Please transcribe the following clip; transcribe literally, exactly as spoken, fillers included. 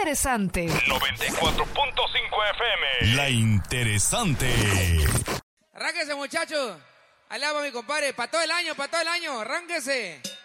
interesante. noventa y cuatro punto cinco F M. La interesante. Arránquese, muchachos. Allá va mi compadre. Para todo el año, para todo el año. Arránquese.